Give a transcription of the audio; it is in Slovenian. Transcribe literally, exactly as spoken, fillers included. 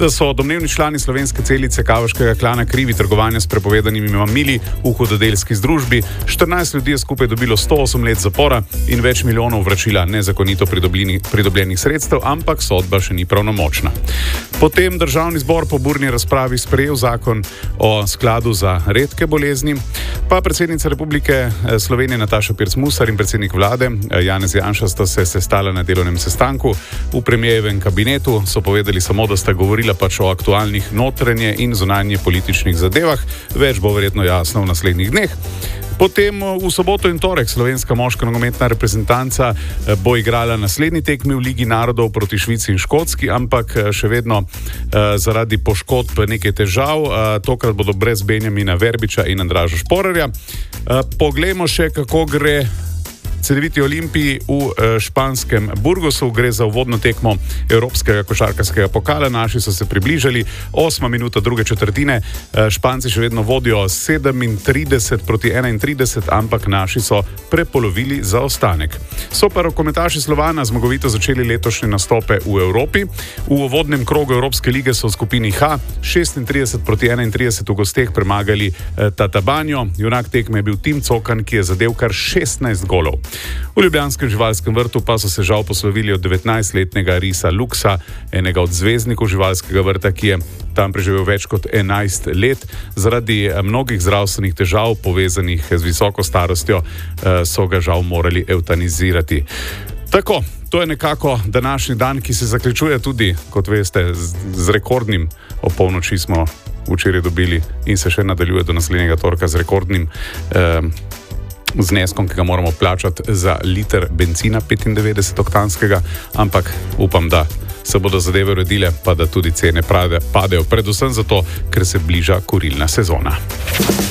da so domnevni člani slovenske celice kavaškega klana krivi trgovanja s prepovedanimi mamili v hudodelski združbi. štirinajst ljudi je skupaj dobilo sto osem let zapora in več milijonov vračila nezakonito pridobljenih sredstev, ampak sodba še ni pravnomočna. Potem državni zbor po burni razpravi sprejel zakon o skladu za redke bolezni, pa predsednica Republike Slovenije Nataša Pirc Musar in predsednik vlade Janez Janša sta se sestala na delovnem sestanku. V premierjevem kabinetu so povedali samo, da sta govorila pač o aktualnih notranje in zunanje političnih zadevah. Več bo verjetno jasno v naslednjih dneh. Potem v soboto in torek slovenska moška nogometna reprezentanca bo igrala naslednji tekmi v Ligi narodov proti Švici in Škotski, ampak še vedno eh, zaradi poškodb nekaj težav. Eh, tokrat bodo brez Benjamina Verbiča in Andraža Šporarja. Eh, poglejmo še, kako gre Cedeviti Olimpiji v španskem Burgosu. Gre za uvodno tekmo Evropskega košarkarskega pokala. Naši so se približali. Osma minuta druge četrtine. Španci še vedno vodijo sedemintrideset proti enaintrideset, ampak naši so prepolovili zaostanek. So pa rokometaši Slovana zmagovito začeli letošnje nastope v Evropi. V uvodnem krogu Evropske lige so v skupini H šestintrideset proti enaintrideset v gosteh premagali Tatabanjo. Junak tekme je bil Tim Cokan, ki je zadev kar šestnajst golov. V ljubljanskem živalskem vrtu pa so se žal poslovili od devetnajstletnega Risa Luksa, enega od zvezdnikov živalskega vrta, ki je tam preživel več kot enajst let. Zaradi mnogih zdravstvenih težav povezanih z visoko starostjo so ga žal morali evtanizirati. Tako, to je nekako današnji dan, ki se zaključuje tudi, kot veste, z, z rekordnim opolnoči smo včeraj dobili in se še nadaljuje do naslednjega torka z rekordnim eh, zneskom, ki ga moramo plačati za liter benzina petindevetdeset oktanskega, ampak upam, da se bodo zadeve uredile, pa da tudi cene padejo, predvsem zato, ker se bliža kurilna sezona.